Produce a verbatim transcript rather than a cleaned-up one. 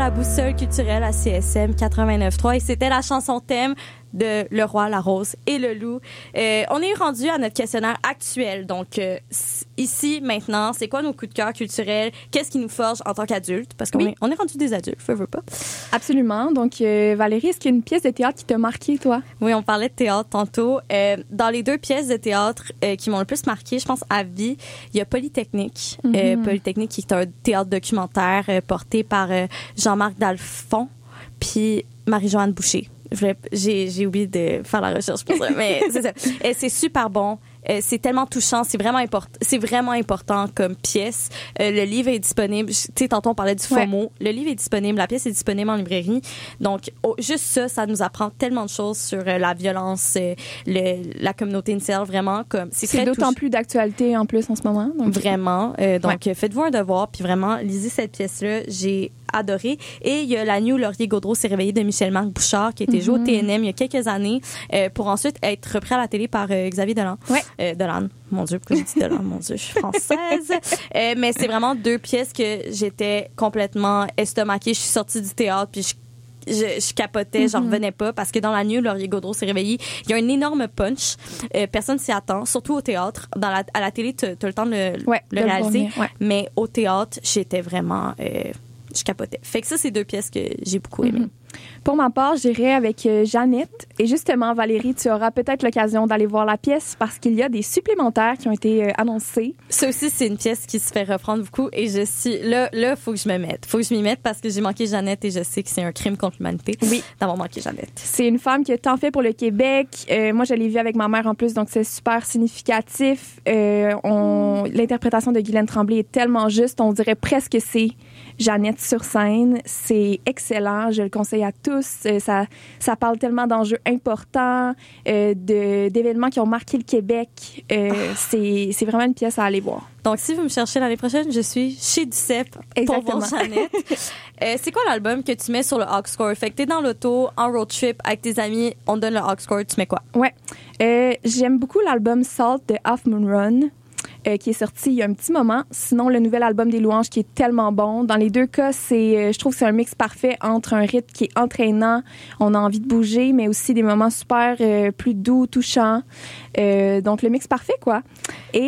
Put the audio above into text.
la boussole culturelle à C S M quatre-vingt-neuf trois et c'était la chanson thème de Le Roi, la Rose et le Loup. Euh, on est rendu à notre questionnaire actuel. Donc, euh, ici, maintenant, c'est quoi nos coups de cœur culturels? Qu'est-ce qui nous forge en tant qu'adultes? Parce qu'on oui. est, on est rendu des adultes, veux, veux pas. Absolument. Donc, euh, Valérie, est-ce qu'il y a une pièce de théâtre qui t'a marqué, toi? Oui, on parlait de théâtre tantôt. Euh, dans les deux pièces de théâtre euh, qui m'ont le plus marqué, je pense, à vie, il y a Polytechnique. Mm-hmm. Euh, Polytechnique qui est un théâtre documentaire euh, porté par euh, Jean-Marc Dalphond puis Marie-Joanne Boucher. J'ai, j'ai oublié de faire la recherche pour ça, mais c'est ça. Et c'est super bon. Euh, c'est tellement touchant, c'est vraiment important, c'est vraiment important comme pièce. Euh, le livre est disponible, tu sais, tantôt on parlait du FOMO. Ouais. Le livre est disponible, la pièce est disponible en librairie. Donc, oh, juste ça, ça nous apprend tellement de choses sur euh, la violence, euh, le, la communauté incel, vraiment. Comme, c'est c'est très d'autant touch... plus d'actualité en plus en ce moment. Donc... Vraiment. Euh, donc, ouais. faites-vous un devoir, puis vraiment, lisez cette pièce-là. J'ai adoré. Et il y a La nuit où Laurier Gaudreau s'est réveillé de Michel-Marc Bouchard, qui a été mm-hmm. joué au T N M il y a quelques années, euh, pour ensuite être repris à la télé par euh, Xavier Dolan. Ouais. Euh, Dolan. Mon Dieu, pourquoi j'ai dit Dolan? Mon Dieu, je suis française. euh, mais c'est vraiment deux pièces que j'étais complètement estomaquée. Je suis sortie du théâtre, puis je Je, je capotais, mm-hmm. j'en revenais pas parce que dans La nuit où Laurier Gaudreau s'est réveillé, il y a un énorme punch. Euh, personne s'y attend, surtout au théâtre. Dans la, à la télé, tu as le temps de le, ouais, le de réaliser. Le ouais. Mais au théâtre, j'étais vraiment... Euh, je capotais. Fait que ça, c'est deux pièces que j'ai beaucoup aimées. Mm-hmm. Pour ma part, j'irai avec euh, Jeannette. Et justement, Valérie, tu auras peut-être l'occasion d'aller voir la pièce parce qu'il y a des supplémentaires qui ont été euh, annoncés. Ça aussi, c'est une pièce qui se fait reprendre beaucoup et je suis... Là, là, faut que je me mette. Faut que je m'y mette parce que j'ai manqué Jeannette et je sais que c'est un crime contre l'humanité oui. d'avoir manqué Jeannette. C'est une femme qui a tant fait pour le Québec. Euh, moi, je l'ai vue avec ma mère en plus, donc c'est super significatif. Euh, on... L'interprétation de Guylaine Tremblay est tellement juste. On dirait presque que c'est Jeannette sur scène. C'est excellent. Je le conseille à tous. Ça, ça parle tellement d'enjeux importants, euh, de, d'événements qui ont marqué le Québec. Euh, ah. c'est, c'est vraiment une pièce à aller voir. Donc, si vous me cherchez l'année prochaine, je suis chez Duceppe pour voir Jeannette. euh, c'est quoi l'album que tu mets sur le aux score? Fait que t'es dans l'auto, en road trip, avec tes amis, on te donne le aux score, tu mets quoi? Ouais. Euh, j'aime beaucoup l'album Salt de Half Moon Run. Euh, qui est sorti il y a un petit moment. Sinon, le nouvel album des Louanges qui est tellement bon. Dans les deux cas, c'est, euh, je trouve que c'est un mix parfait entre un rythme qui est entraînant, on a envie de bouger, mais aussi des moments super euh, plus doux, touchants. Euh, donc, le mix parfait, quoi. Et